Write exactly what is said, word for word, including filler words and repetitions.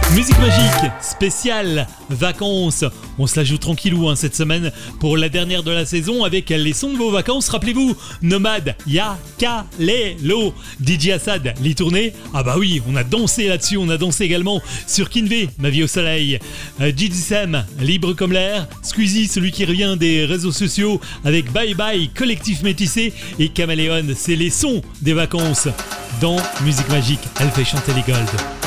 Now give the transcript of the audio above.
Musique magique, spéciale, vacances. On se la joue tranquillou hein, cette semaine pour la dernière de la saison avec les sons de vos vacances. Rappelez-vous, Nomade, Yaka, Lelo, D J Assad, les tournées. Ah bah oui, on a dansé là-dessus, on a dansé également sur Kinvé, Ma vie au soleil. Euh, D J Sam, Libre comme l'air. Squeezie, celui qui revient des réseaux sociaux avec Bye Bye, Collectif Métissé. Et Caméléon, c'est les sons des vacances dans Musique magique. Elle fait chanter les golds.